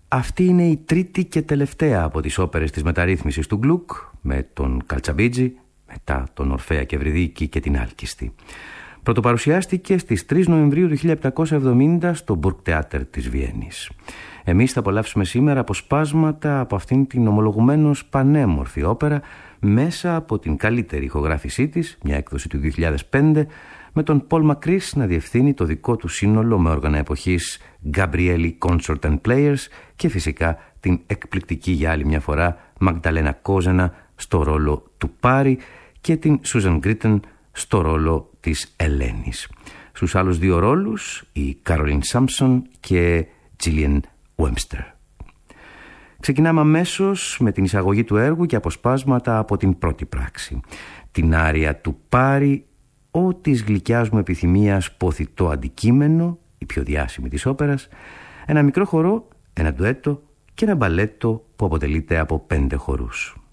Αυτή είναι η τρίτη και τελευταία από τις όπερες της μεταρρύθμισης του Γκλουκ, με τον Καλτσαμπίτζη, μετά τον Ορφέα και Ευρυδίκη και την Άλκιστη. Πρωτοπαρουσιάστηκε στις 3 Νοεμβρίου του 1770 στο Burgtheater της Βιέννης. Εμείς θα απολαύσουμε σήμερα αποσπάσματα από αυτήν την ομολογουμένως πανέμορφη όπερα μέσα από την καλύτερη ηχογράφησή της, μια έκδοση του 2005, με τον Πολ Μακρίς να διευθύνει το δικό του σύνολο με όργανα εποχής Gabrieli Consort and Players και φυσικά την εκπληκτική για άλλη μια φορά Μαγδαλένα Κόζενα στο ρόλο του Πάρη και την Σούζαν Γκρίτεν στο ρόλο της Ελένης. Στους άλλους δύο ρόλους η Κάρολιν Σάμψον και Τζίλιεν Βέμστερ. Ξεκινάμε αμέσως με την εισαγωγή του έργου και αποσπάσματα από την πρώτη πράξη. Την άρια του Πάρη, «Ο της γλυκιάς μου επιθυμίας ποθητό αντικείμενο», η πιο διάσημη της όπερας, ένα μικρό χορό, ένα ντουέτο και ένα μπαλέτο που αποτελείται από 5 χορούς.